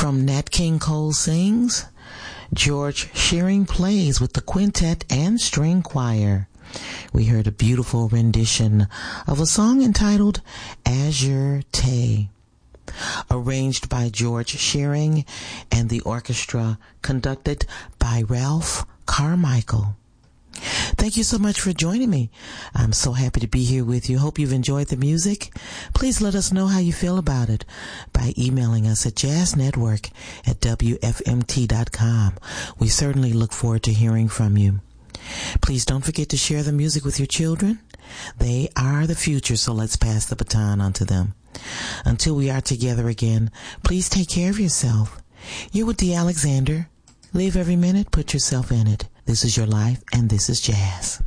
From Nat King Cole Sings, George Shearing plays with the quintet and string choir. We heard a beautiful rendition of a song entitled Azure Tay, arranged by George Shearing and the orchestra conducted by Ralph Carmichael. Thank you so much for joining me. I'm so happy to be here with you. Hope you've enjoyed the music. Please let us know how you feel about it by emailing us at jazznetwork@wfmt.com. We certainly look forward to hearing from you. Please don't forget to share the music with your children. They are the future, so let's pass the baton on to them. Until we are together again, please take care of yourself. You're with Dee Alexander. Live every minute, put yourself in it. This is your life, and this is jazz.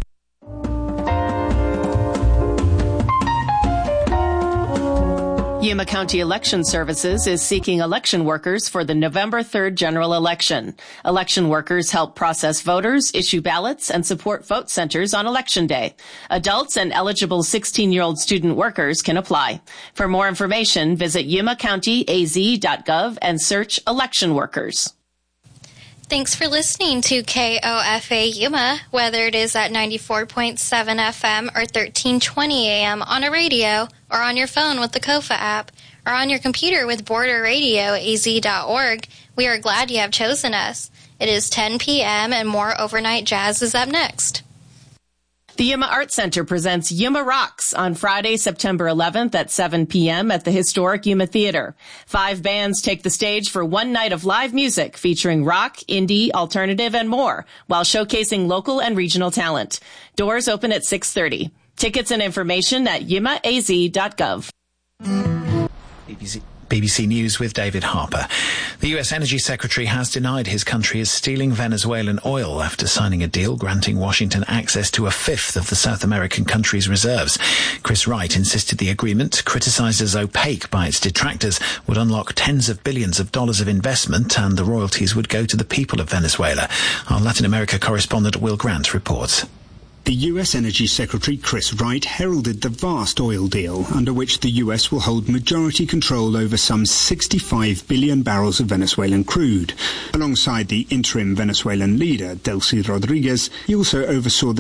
Yuma County Election Services is seeking election workers for the November 3rd general election. Election workers help process voters, issue ballots, and support vote centers on Election Day. Adults and eligible 16-year-old student workers can apply. For more information, visit yumacountyaz.gov and search election workers. Thanks for listening to KOFA Yuma, whether it is at 94.7 FM or 1320 AM on a radio, or on your phone with the KOFA app, or on your computer with borderradioaz.org. We are glad you have chosen us. It is 10 p.m. and more overnight jazz is up next. The Yuma Art Center presents Yuma Rocks on Friday, September 11th at 7 p.m. at the historic Yuma Theater. 5 bands take the stage for one night of live music featuring rock, indie, alternative, and more, while showcasing local and regional talent. Doors open at 6:30. Tickets and information at yumaaz.gov. BBC News with David Harper. The U.S. Energy Secretary has denied his country is stealing Venezuelan oil after signing a deal granting Washington access to a fifth of the South American country's reserves. Chris Wright insisted the agreement, criticized as opaque by its detractors, would unlock tens of billions of dollars of investment and the royalties would go to the people of Venezuela. Our Latin America correspondent Will Grant reports. The U.S. Energy Secretary Chris Wright heralded the vast oil deal under which the U.S. will hold majority control over some 65 billion barrels of Venezuelan crude. Alongside the interim Venezuelan leader, Delcy Rodriguez, he also oversaw the